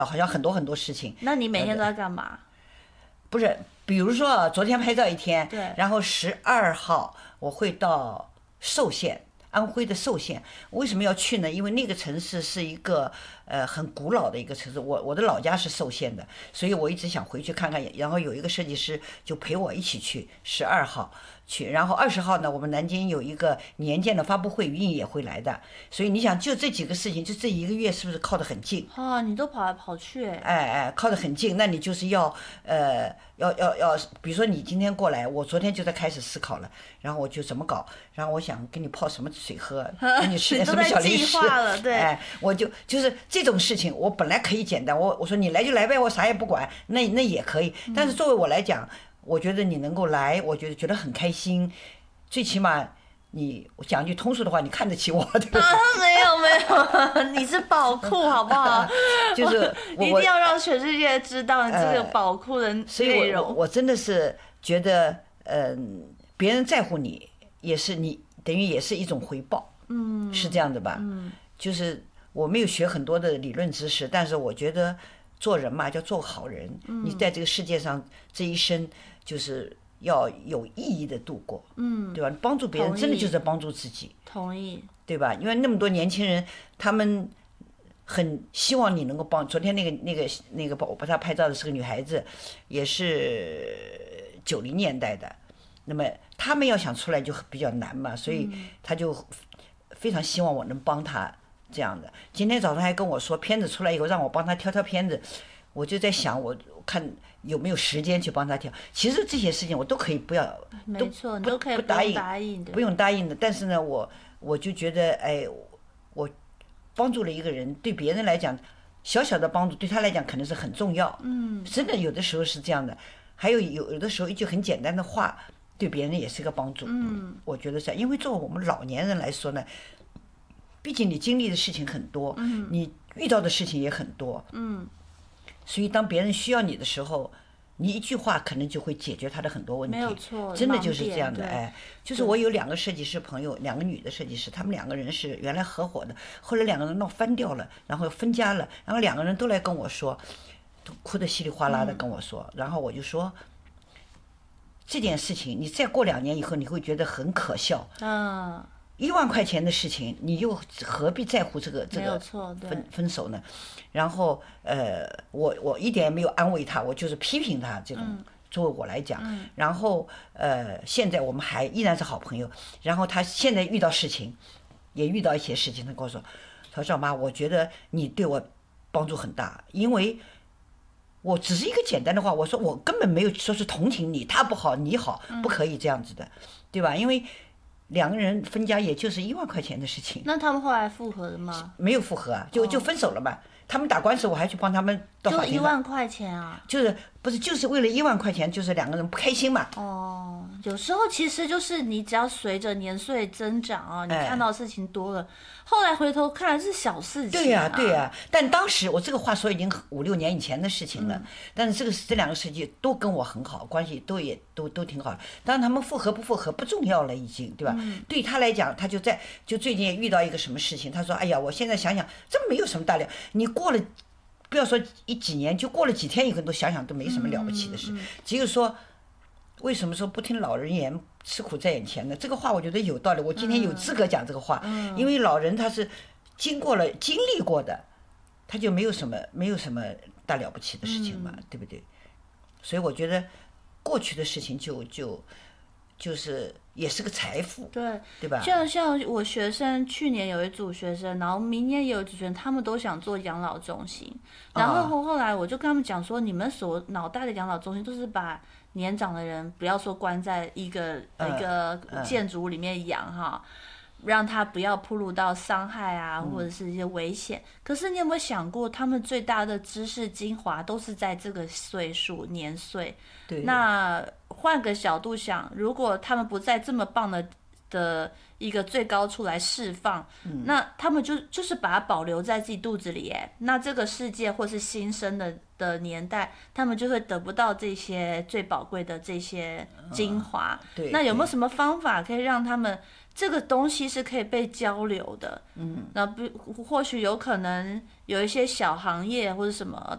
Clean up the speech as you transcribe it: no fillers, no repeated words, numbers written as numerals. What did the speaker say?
好像很多很多事情。 那你每天都在干嘛？ 不是，比如说昨天拍照一天， 对， 然后12号我会到寿县，安徽的寿县。为什么要去呢？因为那个城市是一个很古老的一个城市，我的老家是寿县的，所以我一直想回去看看。然后有一个设计师就陪我一起去，12号去，然后20号呢，我们南京有一个年鉴的发布会，于颖也会来的。所以你想，就这几个事情，就这一个月，是不是靠得很近？ 你都跑来跑去靠得很近，那你就是要比如说你今天过来，我昨天就在开始思考了，然后我就怎么搞，然后我想给你泡什么水喝，给你吃点什么小零食， 对， 我就是这种事情，我本来可以简单，我说你来就来呗，我啥也不管，那也可以，但是作为我来讲，我觉得你能够来，我觉得很开心，最起码。我讲句通俗的话，你看得起我，对不对？ 没有，你是宝库，好不好？ 就是一定要让全世界知道你这个宝库的内容。 所以我真的是觉得，别人在乎你，也是你等于也是一种回报，是这样的吧？就是我没有学很多的理论知识，但是我觉得做人嘛，叫做好人。你在这个世界上这一生，就是要有意义的度过，对吧？帮助别人真的就是帮助自己， 同意， 对吧？因为那么多年轻人，他们很希望你能够帮。昨天那个我帮他拍照的是个女孩子，也是90年代的，那么他们要想出来就比较难嘛，所以他就非常希望我能帮他这样的。今天早上还跟我说，片子出来以后让我帮他挑片子，我就在想，我看有没有时间去帮他挑。其实这些事情我都可以不要， 没错，你都可以不答应的，不用答应的。但是呢，我就觉得，我帮助了一个人，对别人来讲，小小的帮助对他来讲可能是很重要。真的有的时候是这样的。还有的时候一句很简单的话，对别人也是个帮助。我觉得是，因为作为我们老年人来说呢，毕竟你经历的事情很多，你遇到的事情也很多。所以当别人需要你的时候，你一句话可能就会解决他的很多问题。 没有错， 真的就是这样的。就是我有2个设计师朋友，2个女的设计师，他们2个人是原来合伙的，后来2个人闹翻掉了，然后分家了，然后2个人都来跟我说，都哭得稀里哗啦的跟我说，然后我就说，这件事情你再过2年以后，你会觉得很可笑。1万块钱的事情，你又何必在乎这个分手呢？然后我一点也没有安慰他，我就是批评他这种。作为我来讲，然后现在我们还依然是好朋友。然后他现在遇到事情，也遇到一些事情，他跟我说，他说赵妈，我觉得你对我帮助很大，因为我只是一个简单的话，我说我根本没有说是同情你，他不好你好，不可以这样子的，对吧？因为2个人分家也就是1万块钱的事情。 那他们后来复合了吗？ 没有复合啊，就分手了嘛。他们打官司，我还去帮他们到法庭上。 就1万块钱啊？ 就是为了1万块钱，就是2个人不开心嘛。 有时候其实就是你只要随着年岁增长你看到的事情多了，后来回头看是小事情。 对呀。但当时我这个话说已经5、6年以前的事情了，但是这2个设计都跟我很好，关系都挺好的。当然他们复合不复合不重要了，已经，对吧？对他来讲，他就最近也遇到一个什么事情，他说：“哎呀，我现在想想，这没有什么大了，你过了。”不要说几年，就过了几天以后，都想想都没什么了不起的事。只有说，为什么说不听老人言，吃苦在眼前呢？这个话我觉得有道理。我今天有资格讲这个话，因为老人他是经历过的，他就没有什么大了不起的事情嘛，对不对？所以我觉得过去的事情就是也是个财富，对吧？ 像我学生去年有一组学生，然后明年也有一组学生，他们都想做养老中心。然后后来我就跟他们讲说，你们所脑袋的养老中心都是把年长的人不要说关在一个建筑里面养让他不要暴露到伤害或者是一些危险。可是你有没有想过，他们最大的知识精华都是在这个年岁？ 对。 那换个角度想，如果他们不在这么棒的一个最高处来释放，那他们就是把它保留在自己肚子里那这个世界或是新生的年代，他们就会得不到这些最宝贵的这些精华。那有没有什么方法可以让他们这个东西是可以被交流的？那或许有可能有一些小行业或者什么，